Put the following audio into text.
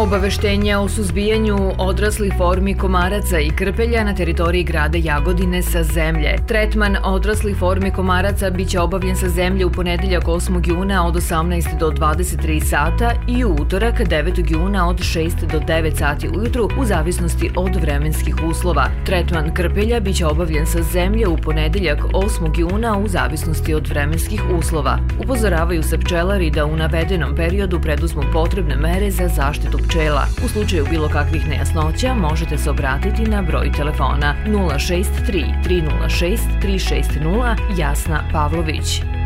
Obaveštenje o suzbijanju odraslih formi komaraca i krpelja na teritoriji grada Jagodine sa zemlje. Tretman odraslih formi komaraca biće obavljen sa zemlje u ponedeljak 8. juna od 18 do 23 sata i u utorak 9. juna od 6 do 9 sati ujutru u zavisnosti od vremenskih uslova. Tretman krpelja biće obavljen sa zemlje u ponedeljak 8. juna u zavisnosti od vremenskih uslova. Upozoravaju se pčelari da u navedenom periodu preduzmu potrebne mere za zaštitu pčela. U slučaju bilo kakvih nejasnoća možete se obratiti na broj telefona 063 306 360 Jasna Pavlović.